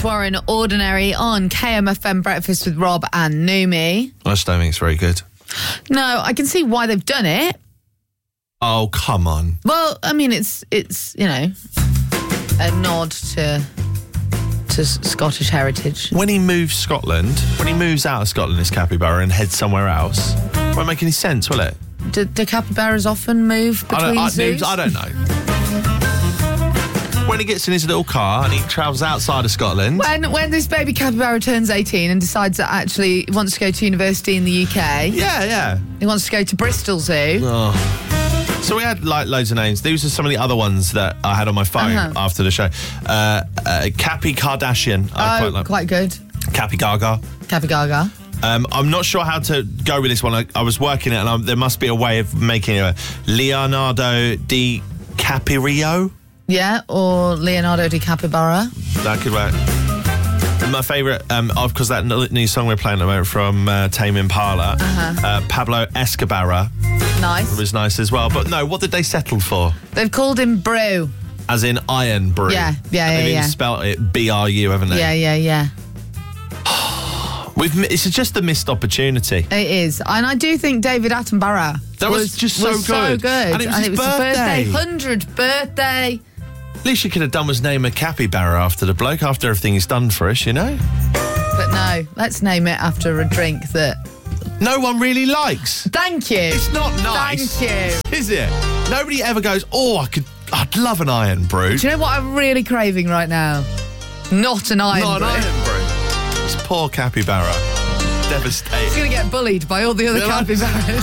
Warren, Ordinary on KMFM Breakfast with Rob and Noomi. I just don't think it's very good. No, I can see why they've done it. Oh, come on. Well, I mean, it's you know, a nod to Scottish heritage. When he moves out of Scotland, this capybara, and heads somewhere else, won't make any sense, will it? Do capybaras often move between zoos? I don't know. When he gets in his little car and he travels outside of Scotland. When this baby capybara turns 18 and decides that actually he wants to go to university in the UK. Yeah. He wants to go to Bristol Zoo. Oh. So we had like loads of names. These are some of the other ones that I had on my phone after the show. Cappy Kardashian. Quite good. Cappy Gaga. Cappy Gaga. I'm not sure how to go with this one. I was working it, and there must be a way of making it. Leonardo DiCaprio. Yeah, or Leonardo DiCapibara. That could work. My favourite, because that new song we're playing at the moment from Tame Impala, Pablo Escobar. Nice. It was nice as well. But no, what did they settle for? They've called him Brew. As in Iron Brew. Yeah. They've even spelt it BRU, haven't they? Yeah. It's just a missed opportunity. It is. And I do think David Attenborough was just so good. And it was his birthday. 100th birthday. Least you could have done was name a capybara after the bloke, after everything he's done for us, you know? But no, let's name it after a drink that no one really likes. Thank you. It's not nice. Thank you. Is it? Nobody ever goes, I'd love an Iron Brew. Do you know what I'm really craving right now? Not an Iron Brew. It's poor capybara. Devastating. He's going to get bullied by all the other capybaras.